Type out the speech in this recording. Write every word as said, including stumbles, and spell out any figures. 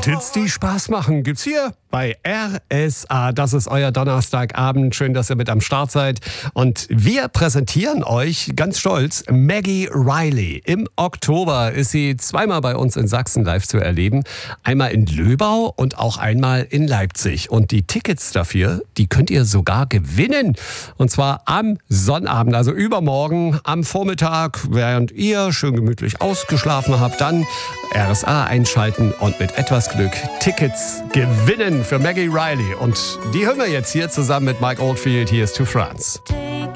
Hits, die Spaß machen, gibt's hier bei R S A. Das ist euer Donnerstagabend. Schön, dass ihr mit am Start seid. Und wir präsentieren euch ganz stolz Maggie Reilly. Im Oktober ist sie zweimal bei uns in Sachsen live zu erleben. Einmal in Löbau und auch einmal in Leipzig. Und die Tickets dafür, die könnt ihr sogar gewinnen. Und zwar am Sonnabend, also übermorgen am Vormittag, während ihr schön gemütlich ausgeschlafen habt, dann R S A einschalten und mit etwas Glück Tickets gewinnen für Maggie Reilly. Und die hören wir jetzt hier zusammen mit Mike Oldfield. Hier ist To France.